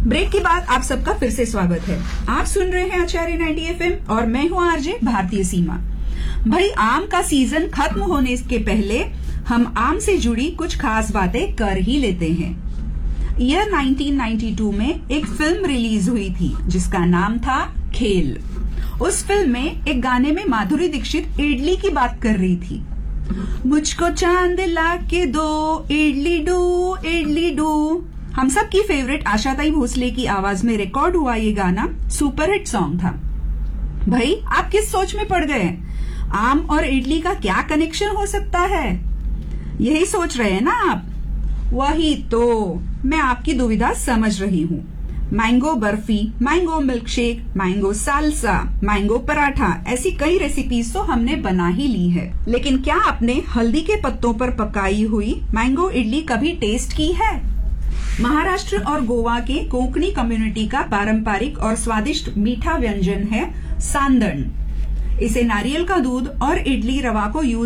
Break के बाद आप सबका फिर से स्वागत है। आप सुन रहे हैं आचार्य 90 FM और मैं हूं आरजे भारतीय सीमा। भाई, आम का सीजन खत्म होने के पहले हम आम से जुड़ी कुछ खास बातें कर ही लेते हैं। ईयर 1992 में एक फिल्म रिलीज हुई थी जिसका नाम था खेल। उस फिल्म में एक गाने में माधुरी दीक्षित इडली की बात कर रही थी। मुझको चांद ला के दो, इडली डू इडली डू। हम सब की फेवरेट आशाताई भोसले की आवाज में रिकॉर्ड हुआ ये गाना सुपरहिट सॉन्ग था। भाई, आप किस सोच में पड़ गए? आम और इडली का क्या कनेक्शन हो सकता है? यही सोच रहे हैं ना आप? वही तो मैं आपकी दुविधा समझ रही हूँ। Mango barfi, mango milk shake, mango salsa, mango paratha, ऐसी कई रेसिपीज तो हमने बना ही ली है, लेकिन क्या आपने हल्दी के पत्तों पर पकाई हुई मैंगो इडली कभी टेस्ट की है? महाराष्ट्र और गोवा के कोंकणी कम्युनिटी का पारंपरिक और स्वादिष्ट मीठा व्यंजन है सांदण। इसे नारियल का दूध और इडली रवा को यूज